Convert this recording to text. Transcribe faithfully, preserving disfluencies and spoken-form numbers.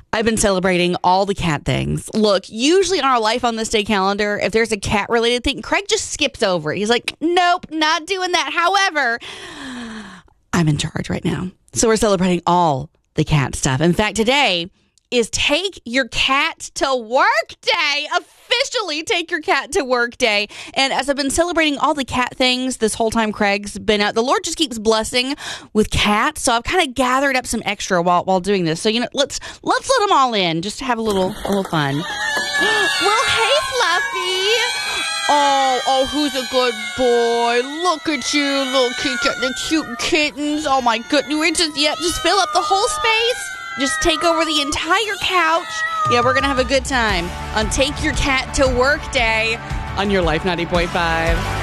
I've been celebrating all the cat things. Look, usually on our Life on This Day calendar, if there's a cat-related thing, Craig just skips over it. He's like, nope, not doing that. However, I'm in charge right now. So we're celebrating all the cat stuff. In fact, today is Take Your Cat to Work Day. Officially Take Your Cat to Work Day. And as I've been celebrating all the cat things this whole time Craig's been out, the Lord just keeps blessing with cats. So I've kind of gathered up some extra while while doing this. So, you know, let's let's let them all in. Just to have a little a little fun. Well, hey, Fluffy. Oh, oh, who's a good boy? Look at you, little kitty, the cute kittens. Oh my goodness, we're just yeah, just fill up the whole space. Just take over the entire couch. Yeah, we're going to have a good time on Take Your Cat to Work Day on your Life ninety point five.